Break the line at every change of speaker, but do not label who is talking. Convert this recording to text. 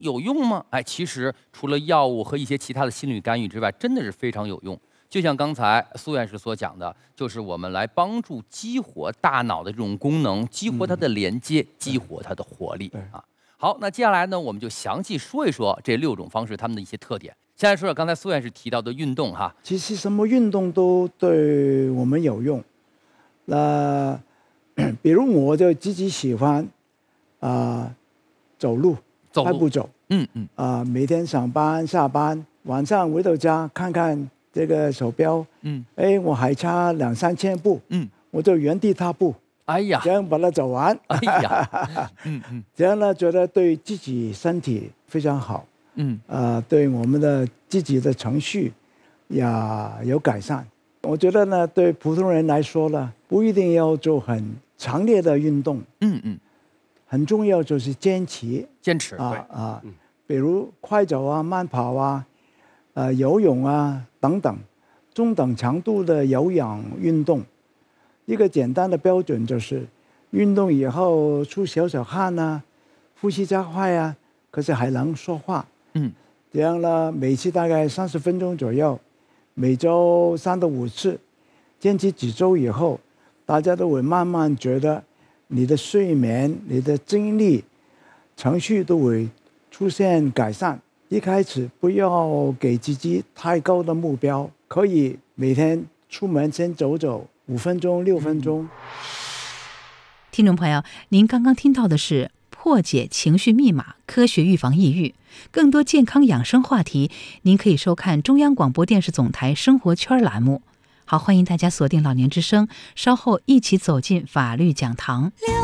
有用吗？哎，其实除了药物和一些其他的心理干预之外，真的是非常有用。就像刚才苏院士所讲的，就是我们来帮助激活大脑的这种功能，激活它的连接，激活它的活力啊。好，那接下来呢，我们就详细说一说这6种方式它们的一些特点。先来说说刚才苏院士提到的运动哈。
其实什么运动都对我们有用。那比如我就自己喜欢走路，快步走。每天上班下班，晚上回到家看看这个手表，我还差2-3千步，我就原地踏步。
哎呀，
这样把它走完。
哎呀，
这样呢，觉得对自己身体非常好。对我们的自己的情绪也有改善。我觉得呢，对普通人来说呢，不一定要做很强烈的运动。很重要就是坚持比如快走啊、慢跑啊、游泳啊等等，中等强度的有氧运动。一个简单的标准就是运动以后出小小汗啊，呼吸加快啊，可是还能说话。这样呢，每次大概30分钟左右，每周3到5次，坚持几周以后，大家都会慢慢觉得你的睡眠、你的精力、情绪都会出现改善。一开始不要给自己太高的目标，可以每天出门先走走5分钟、6分钟。
听众朋友，您刚刚听到的是破解情绪密码，科学预防抑郁。更多健康养生话题，您可以收看中央广播电视总台生活圈栏目。好，欢迎大家锁定老年之声，稍后一起走进法律讲堂。